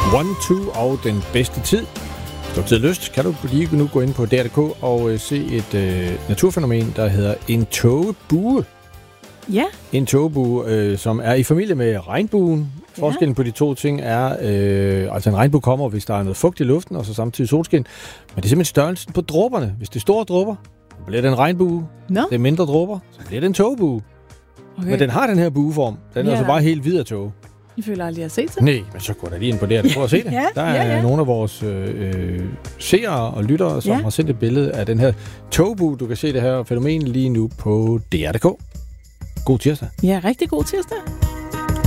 One, Two og Den Bedste Tid. Hvis du har tid og lyst, kan du lige nu gå ind på DR.dk og se et naturfænomen, der hedder en tågebue. Ja. En tågebue, som er i familie med regnbuen. Forskellen på de to ting er, altså en regnbue kommer, hvis der er noget fugt i luften, og så samtidig solskin. Men det er simpelthen størrelsen på dråberne. Hvis det er store dråber, så bliver det en regnbue. No. Det er mindre dråber, så bliver det en tågebue. Okay. Men den har den her bueform. Den er altså bare helt hvid af tåge. Jeg føler aldrig, at jeg har set det. Nej, men så går der lige ind på det, prøv at se det. Der er nogle af vores seere og lyttere, som har sendt et billede af den her togbue. Du kan se det her fænomen lige nu på DR.dk. God tirsdag. Ja, rigtig god tirsdag.